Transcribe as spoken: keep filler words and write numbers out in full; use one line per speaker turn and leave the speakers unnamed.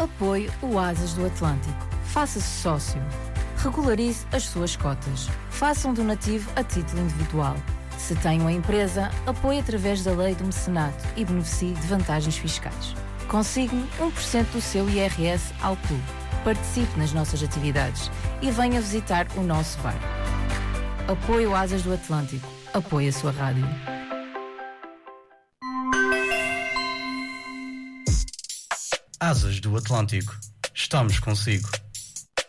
Apoie o Asas do Atlântico. Faça-se sócio. Regularize as suas cotas. Faça um donativo a título individual. Se tem uma empresa, apoie através da lei do mecenato e beneficie de vantagens fiscais. Consigne um por cento do seu I R S ao clube. Participe nas nossas atividades e venha visitar o nosso bar. Apoie o Asas do Atlântico. Apoie a sua rádio.
Asas do Atlântico. Estamos consigo.